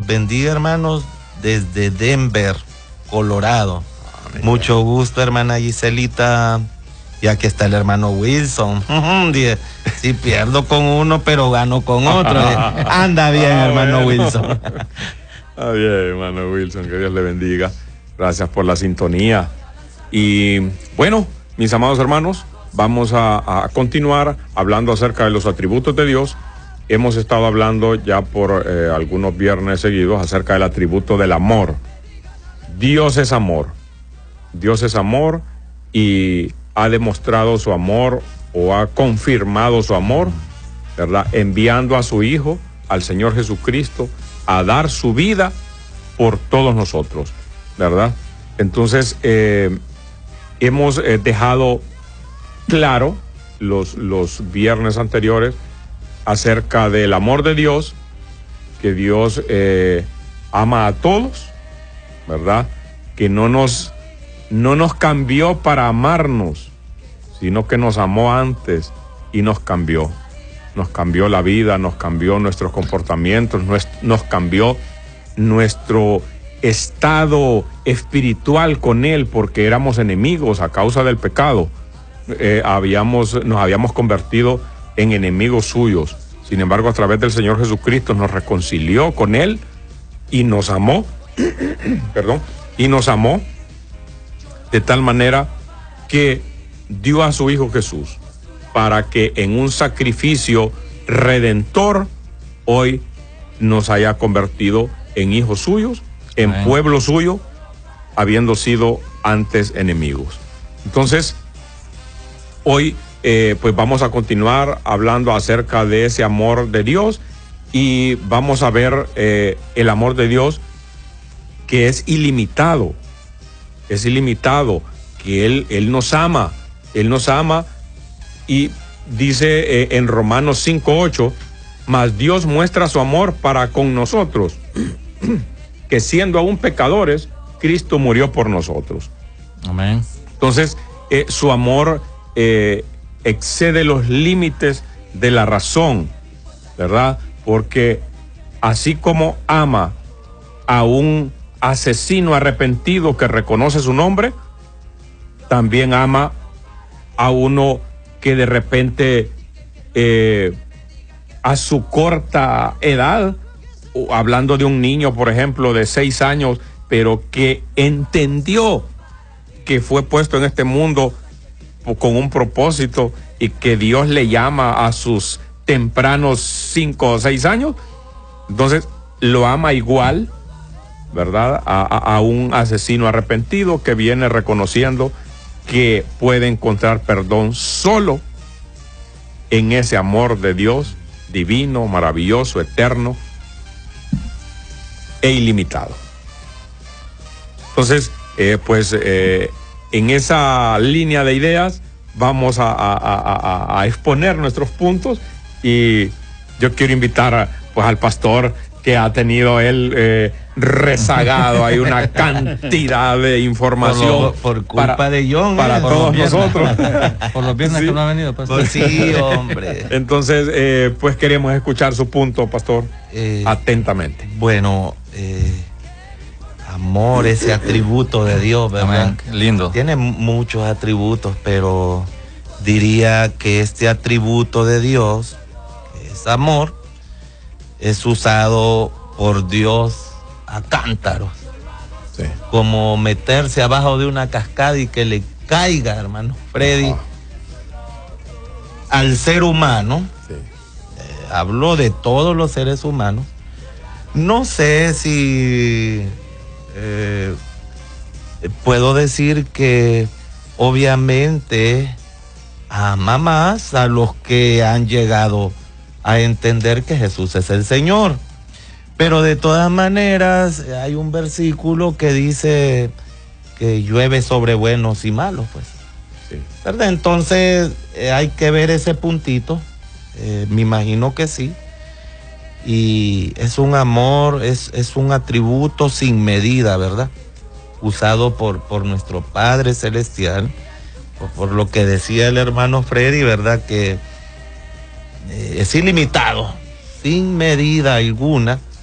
bendiga, hermanos, desde Denver, Colorado. Amén. Mucho gusto, hermana Giselita. Y aquí está el hermano Wilson. Sí, pierdo con uno, pero gano con otro. Anda bien, hermano bueno. Wilson. Bien, hermano Wilson, que Dios le bendiga. Gracias por la sintonía. Y bueno, mis amados hermanos, vamos a continuar hablando acerca de los atributos de Dios. Hemos estado hablando ya por algunos viernes seguidos acerca del atributo del amor. Dios es amor. Dios es amor y ha demostrado su amor o ha confirmado su amor, ¿verdad? Enviando a su Hijo, al Señor Jesucristo, a dar su vida por todos nosotros, ¿verdad? Entonces, hemos dejado claro los viernes anteriores acerca del amor de Dios, que Dios ama a todos, ¿verdad? Que no nos cambió para amarnos, sino que nos amó antes y nos cambió. Nos cambió la vida, nos cambió nuestros comportamientos, nos cambió nuestro estado espiritual con Él, porque éramos enemigos a causa del pecado. Nos habíamos convertido en enemigos suyos. Sin embargo, a través del Señor Jesucristo nos reconcilió con Él y nos amó, y nos amó de tal manera que dio a su Hijo Jesús para que en un sacrificio redentor hoy nos haya convertido en hijos suyos, en Amén. Pueblo suyo, habiendo sido antes enemigos. Entonces, hoy pues vamos a continuar hablando acerca de ese amor de Dios y vamos a ver el amor de Dios que es ilimitado, que Él nos ama y dice en Romanos 5:8, mas Dios muestra su amor para con nosotros, que siendo aún pecadores, Cristo murió por nosotros. Amén. Entonces, su amor excede los límites de la razón, ¿verdad? Porque así como ama a un asesino arrepentido que reconoce su nombre, también ama a uno que de repente a su corta edad, hablando de un niño, por ejemplo, de 6 años, pero que entendió que fue puesto en este mundo con un propósito y que Dios le llama a sus tempranos 5 o 6 años, entonces lo ama igual, ¿verdad? A un asesino arrepentido que viene reconociendo que puede encontrar perdón solo en ese amor de Dios divino, maravilloso, eterno e ilimitado. Entonces, en esa línea de ideas vamos a exponer nuestros puntos y yo quiero invitar al pastor, que ha tenido él rezagado, hay una cantidad de información por culpa de John, para todos nosotros. Por los viernes Sí. que no ha venido, pastor. Pues sí, hombre. Entonces, pues queremos escuchar su punto, pastor, atentamente. Bueno, amor, ese atributo de Dios, ¿verdad? Amén. Qué lindo. Tiene muchos atributos, pero diría que este atributo de Dios, que es amor, es usado por Dios a cántaros. Sí. Como meterse abajo de una cascada y que le caiga, hermano Freddy, al ser humano. Sí. Hablo de todos los seres humanos. No sé si puedo decir que obviamente ama más a los que han llegado a entender que Jesús es el Señor. Pero de todas maneras hay un versículo que dice que llueve sobre buenos y malos, pues. Sí. ¿Verdad? Entonces hay que ver ese puntito. Me imagino que sí. Y es un amor, es un atributo sin medida, ¿verdad? Usado por nuestro Padre Celestial, por lo que decía el hermano Freddy, ¿verdad? Que es ilimitado, sin medida alguna.